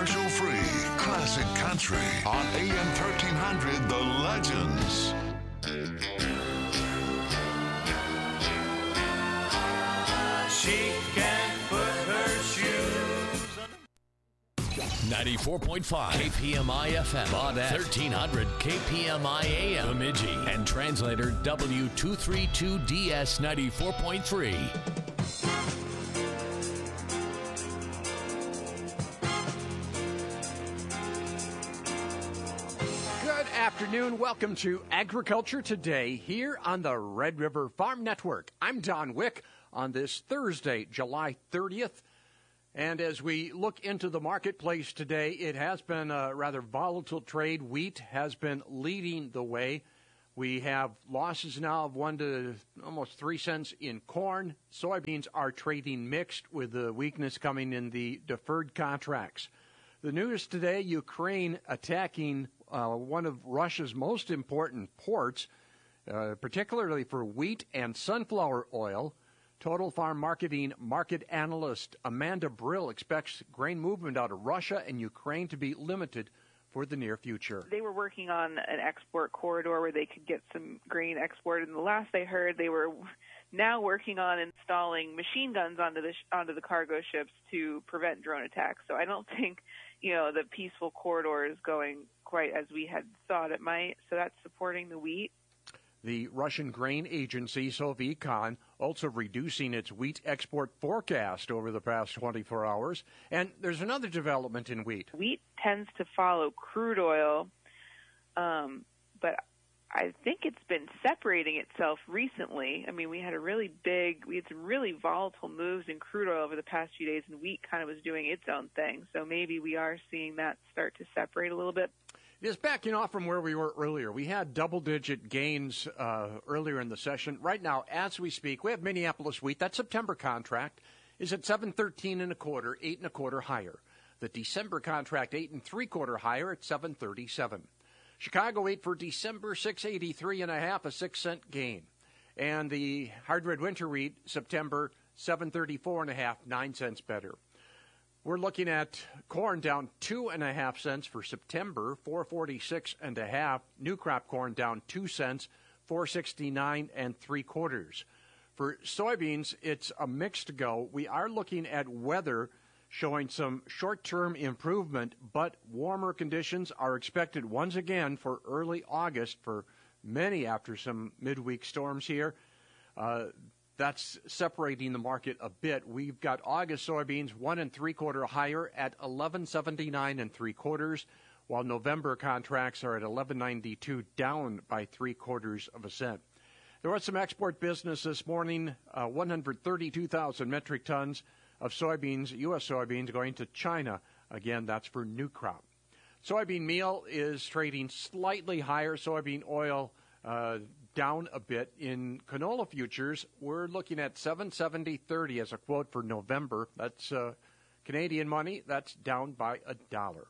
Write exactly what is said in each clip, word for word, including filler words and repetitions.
commercial-free, classic country on A M thirteen hundred, The Legends. She can put her shoes on. ninety-four point five K P M I F M, Baudette, thirteen hundred K P M I A M, Bemidji, and translator W two thirty-two D S ninety-four point three. Good afternoon. Welcome to Agriculture Today here on the Red River Farm Network. I'm Don Wick on this Thursday, July thirtieth. And as we look into the marketplace today, it has been a rather volatile trade. Wheat has been leading the way. We have losses now of one to almost three cents in corn. Soybeans are trading mixed with the weakness coming in the deferred contracts. The news today, Ukraine attacking uh, one of Russia's most important ports, uh, particularly for wheat and sunflower oil. Total Farm Marketing market analyst Amanda Brill expects grain movement out of Russia and Ukraine to be limited for the near future. They were working on an export corridor where they could get some grain exported, and the last I heard, they were now working on installing machine guns onto the sh- onto the cargo ships to prevent drone attacks. So I don't think, you know, the peaceful corridor is going quite as we had thought it might. So that's supporting the wheat. The Russian grain agency, Sovicon, also reducing its wheat export forecast over the past twenty-four hours. And there's another development in wheat. Wheat tends to follow crude oil, um, but I think it's been separating itself recently. I mean, we had a really big, we had some really volatile moves in crude oil over the past few days, and wheat kind of was doing its own thing. So maybe we are seeing that start to separate a little bit. It is backing off from where we were earlier. We had double-digit gains uh, earlier in the session. Right now, as we speak, we have Minneapolis wheat. That September contract is at seven thirteen and a quarter, eight and a quarter higher. The December contract, eight and three quarter higher at seven thirty-seven. Chicago wheat for December, six eighty-three and a half, a six cent gain. And the hard red winter wheat, September, seven thirty-four and a half, nine cents better. We're looking at corn down two and a half cents for September, four forty-six and a half. New crop corn down two cents, four sixty-nine and three quarters. For soybeans, it's a mixed go. We are looking at weather showing some short-term improvement, but warmer conditions are expected once again for early August for many after some midweek storms here. Uh, That's separating the market a bit. We've got August soybeans one and three quarter higher at eleven seventy-nine and three quarters, while November contracts are at eleven ninety-two, down by three quarters of a cent. There was some export business this morning. Uh, one hundred thirty-two thousand metric tons of soybeans, U S soybeans, going to China. Again, that's for new crop. Soybean meal is trading slightly higher. Soybean oil uh, down a bit. In canola futures, we're looking at seven seventy thirty as a quote for November. That's uh, Canadian money. That's down by a dollar.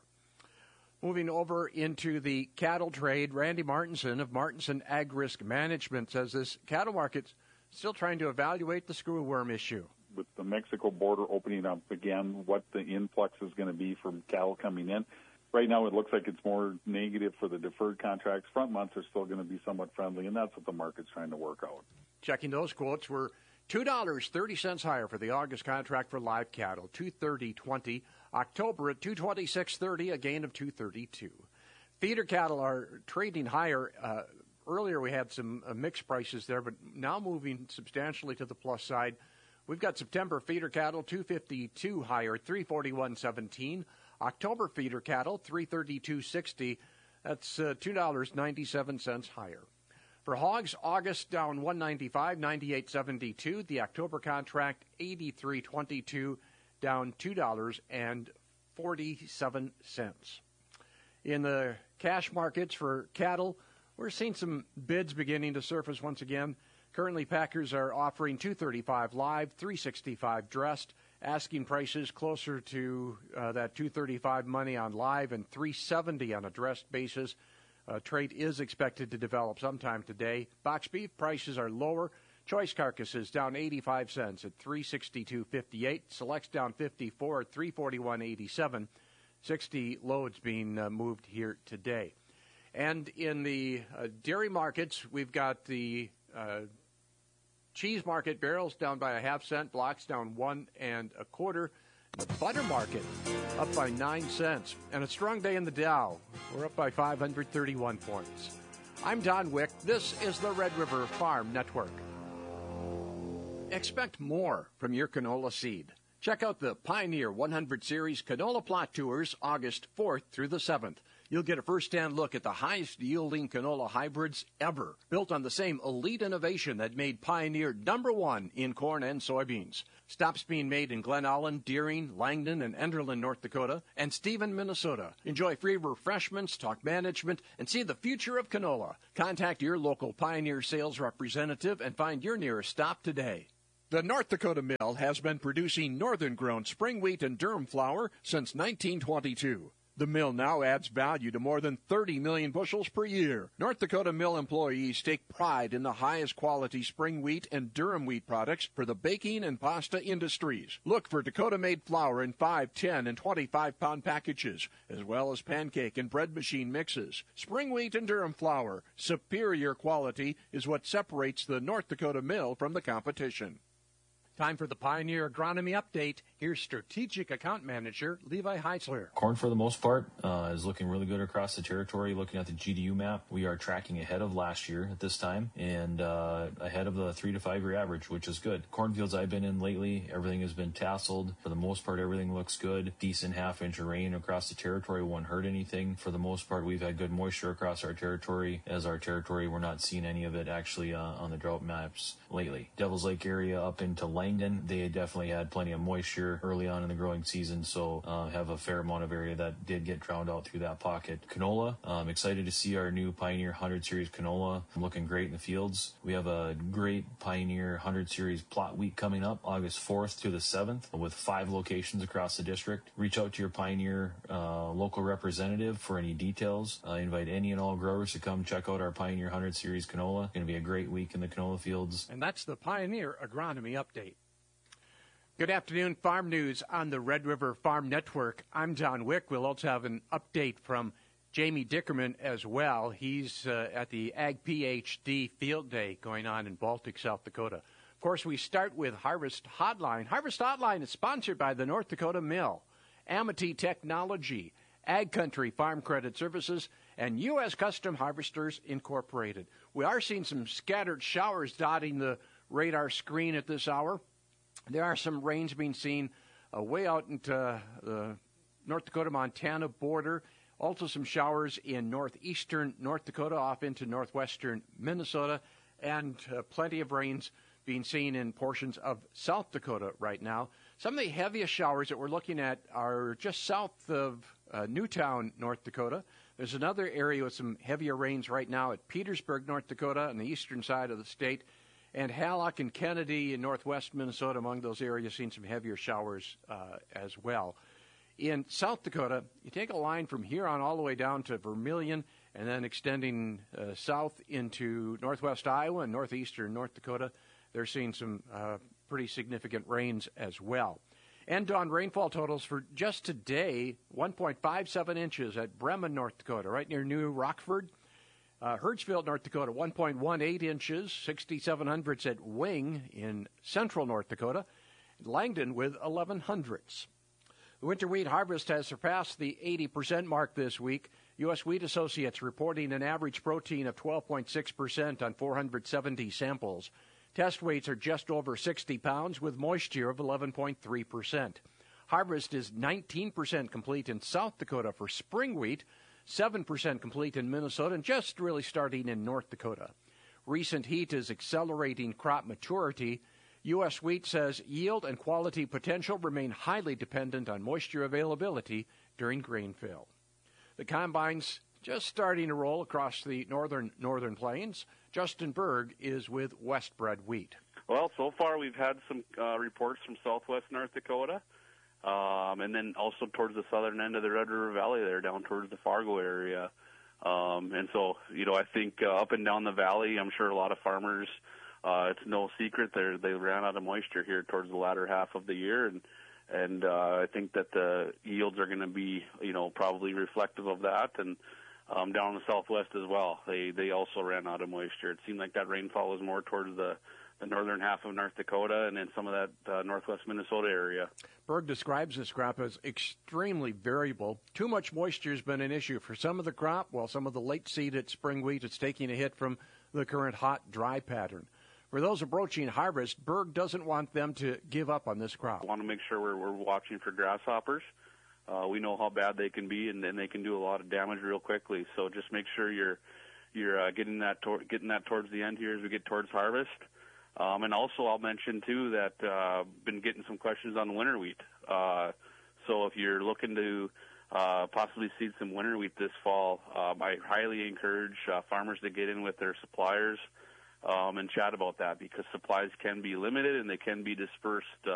Moving over into the cattle trade, Randy Martinson of Martinson Ag Risk Management says this cattle market's still trying to evaluate the screwworm issue. With the Mexico border opening up again, what the influx is going to be from cattle coming in. Right now, it looks like it's more negative for the deferred contracts. Front months are still going to be somewhat friendly, and that's what the market's trying to work out. Checking those quotes, we're two dollars and thirty cents higher for the August contract for live cattle, two thirty twenty. October at two twenty-six thirty, a gain of two thirty-two. Feeder cattle are trading higher. Uh, earlier we had some uh, mixed prices there, but now moving substantially to the plus side. We've got September feeder cattle, two fifty-two higher, three forty-one seventeen. October feeder cattle, three thirty-two sixty. That's uh, two dollars and ninety-seven cents higher. For hogs, August down one ninety-five, ninety-eight seventy-two. The October contract, eighty-three twenty-two, down two dollars and forty-seven cents. In the cash markets for cattle, we're seeing some bids beginning to surface once again. Currently, packers are offering two thirty-five live, three sixty-five dressed. Asking prices closer to uh, that two thirty-five money on live and three seventy on a dressed basis. Uh, trade is expected to develop sometime today. Box beef prices are lower. Choice carcasses down eighty-five cents at three sixty-two fifty-eight. Selects down fifty-four at three forty-one eighty-seven. sixty loads being uh, moved here today. And in the uh, dairy markets, we've got the uh, cheese market, barrels down by a half cent, blocks down one and a quarter. The butter market up by nine cents. And a strong day in the Dow. We're up by five hundred thirty-one points. I'm Don Wick. This is the Red River Farm Network. Expect more from your canola seed. Check out the Pioneer one hundred Series Canola Plot Tours August fourth through the seventh. You'll get a first-hand look at the highest-yielding canola hybrids ever, built on the same elite innovation that made Pioneer number one in corn and soybeans. Stops being made in Glen Allen, Deering, Langdon, and Enderlin, North Dakota, and Stephen, Minnesota. Enjoy free refreshments, talk management, and see the future of canola. Contact your local Pioneer sales representative and find your nearest stop today. The North Dakota Mill has been producing northern-grown spring wheat and durum flour since nineteen twenty-two. The mill now adds value to more than thirty million bushels per year. North Dakota Mill employees take pride in the highest quality spring wheat and durum wheat products for the baking and pasta industries. Look for Dakota-made flour in five, ten, and twenty-five pound packages, as well as pancake and bread machine mixes. Spring wheat and durum flour, superior quality, is what separates the North Dakota Mill from the competition. Time for the Pioneer Agronomy Update. Here's Strategic Account Manager Levi Heisler. Corn, for the most part, uh, is looking really good across the territory. Looking at the G D U map, we are tracking ahead of last year at this time and uh, ahead of the three to five year average, which is good. Cornfields I've been in lately, everything has been tasseled. For the most part, everything looks good. Decent half inch of rain across the territory won't hurt anything. For the most part, we've had good moisture across our territory. As our territory, we're not seeing any of it actually uh, on the drought maps lately. Devil's Lake area up into Langdon, they definitely had plenty of moisture early on in the growing season, so uh, have a fair amount of area that did get drowned out through that pocket. Canola, I'm excited to see our new Pioneer one hundred Series canola looking great in the fields. We have a great Pioneer one hundred Series plot week coming up August fourth to the seventh with five locations across the district. Reach out to your Pioneer uh, local representative for any details. I uh, invite any and all growers to come check out our Pioneer one hundred Series canola. It's going to be a great week in the canola fields. And that's the Pioneer Agronomy Update. Good afternoon, Farm News on the Red River Farm Network. I'm John Wick. We'll also have an update from Jamie Dickerman as well. He's uh, at the Ag PhD Field Day going on in Baltic, South Dakota. Of course, we start with Harvest Hotline. Harvest Hotline is sponsored by the North Dakota Mill, Amity Technology, Ag Country Farm Credit Services, and U S Custom Harvesters Incorporated. We are seeing some scattered showers dotting the radar screen at this hour. There are some rains being seen uh, way out into the North Dakota-Montana border. Also some showers in northeastern North Dakota off into northwestern Minnesota. And uh, plenty of rains being seen in portions of South Dakota right now. Some of the heaviest showers that we're looking at are just south of uh, Newtown, North Dakota. There's another area with some heavier rains right now at Petersburg, North Dakota, on the eastern side of the state. And Hallock and Kennedy in northwest Minnesota, among those areas, seen some heavier showers uh, as well. In South Dakota, you take a line from here on all the way down to Vermilion and then extending uh, south into northwest Iowa and northeastern North Dakota. They're seeing some uh, pretty significant rains as well. And dawn rainfall totals for just today, one point five seven inches at Bremen, North Dakota, right near New Rockford. Uh, Hertzfield, North Dakota, one point one eight inches, sixty-seven hundredths at Wing in central North Dakota. Langdon with eleven hundredths. The winter wheat harvest has surpassed the eighty percent mark this week. U S Wheat Associates reporting an average protein of twelve point six percent on four hundred seventy samples. Test weights are just over sixty pounds with moisture of eleven point three percent. Harvest is nineteen percent complete in South Dakota for spring wheat, seven percent complete in Minnesota, and just really starting in North Dakota. Recent heat is accelerating crop maturity. U S Wheat says yield and quality potential remain highly dependent on moisture availability during grain fill. The combines just starting to roll across the northern northern plains. Justin Berg is with Westbred Wheat. Well, so far we've had some uh, reports from southwest North Dakota. Um, and then also towards the southern end of the Red River Valley there, down towards the Fargo area. Um, and so, you know, I think uh, up and down the valley, I'm sure a lot of farmers, uh, it's no secret they they ran out of moisture here towards the latter half of the year. And and uh, I think that the yields are going to be, you know, probably reflective of that. And um, down in the southwest as well, they they also ran out of moisture. It seemed like that rainfall was more towards the the northern half of North Dakota and then some of that uh, northwest Minnesota area. Berg describes this crop as extremely variable. Too much moisture has been an issue for some of the crop, while some of the late-seeded spring wheat is taking a hit from the current hot, dry pattern. For those approaching harvest, Berg doesn't want them to give up on this crop. I want to make sure we're, we're watching for grasshoppers. Uh, we know how bad they can be, and, and they can do a lot of damage real quickly. So just make sure you're you're uh, getting that tor- getting that towards the end here as we get towards harvest. Um, and also, I'll mention, too, that uh, been getting some questions on winter wheat. Uh, so if you're looking to uh, possibly seed some winter wheat this fall, um, I highly encourage uh, farmers to get in with their suppliers um, and chat about that, because supplies can be limited and they can be dispersed uh,